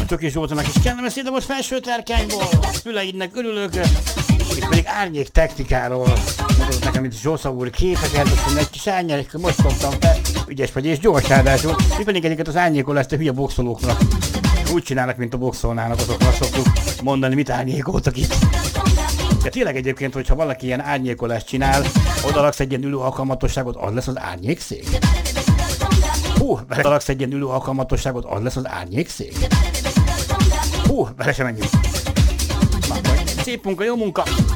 Töki Zsoltának is kellemes szépen most felső terkányból, szüleidnek örülök, itt pedig árnyék technikáról mutatott nekem itt Zsósza úr képeket, azt mondja, egy kis árnyék, most szoktam fel, ügyes vagy és gyors ráadásul, mi pedig egyiket az árnyékolást a hülye boxolóknak úgy csinálnak, mint a boxolnának, azoknak szoktuk mondani, mit árnyékoltak itt. De tényleg egyébként, hogyha valaki ilyen árnyékolást csinál, odalaksz egy ilyen ülő alkalmatosságot, az lesz az árnyékszék? Odalaksz egy ilyen ülő alkalmatosságot, az lesz az árnyékszék? Vele sem menjünk. Szép munka, jó munka!